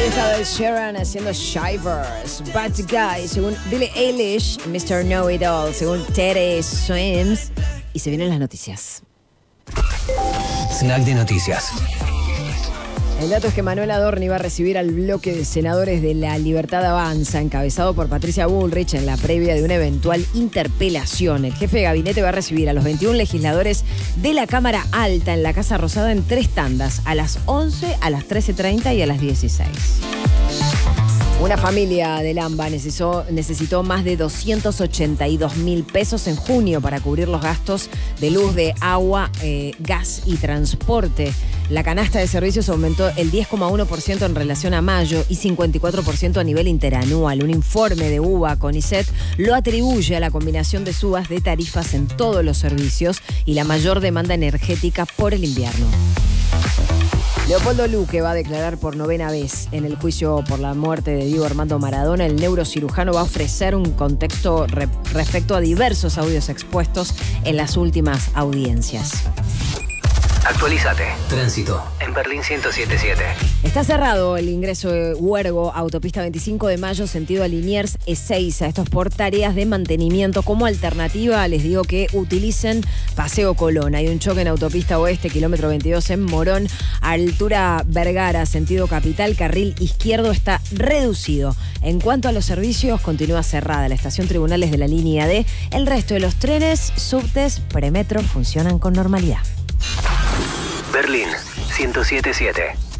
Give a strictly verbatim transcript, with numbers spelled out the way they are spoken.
Sheeran haciendo Shivers. Bad Guy, según Billie Eilish. mister Know It All, según Tere Swims. Y se vienen las noticias. Snack de noticias. El dato es que Manuel Adorni va a recibir al bloque de senadores de La Libertad Avanza, encabezado por Patricia Bullrich, en la previa de una eventual interpelación. El jefe de gabinete va a recibir a los veintiún legisladores de la Cámara Alta en la Casa Rosada en tres tandas, a las once, a las trece treinta y a las dieciséis. Una familia de Lamba necesitó, necesitó más de doscientos ochenta y dos mil pesos en junio para cubrir los gastos de luz, de agua, eh, gas y transporte. La canasta de servicios aumentó el diez coma uno por ciento en relación a mayo y cincuenta y cuatro por ciento a nivel interanual. Un informe de U B A CONICET lo atribuye a la combinación de subas de tarifas en todos los servicios y la mayor demanda energética por el invierno. Leopoldo Luque va a declarar por novena vez en el juicio por la muerte de Diego Armando Maradona. El neurocirujano va a ofrecer un contexto re- respecto a diversos audios expuestos en las últimas audiencias. Actualízate. Tránsito en Berlín ciento siete punto siete. Está cerrado el ingreso de Huergo, autopista veinticinco de mayo, sentido a Liniers, Ezeiza. Esto es por tareas de mantenimiento. Como alternativa, les digo que utilicen Paseo Colón. Hay un choque en autopista oeste, kilómetro veintidós en Morón, altura Vergara, sentido capital. Carril izquierdo está reducido. En cuanto a los servicios, continúa cerrada la estación Tribunales de la línea D. El resto de los trenes, subtes, premetro funcionan con normalidad. Berlín ciento siete punto siete.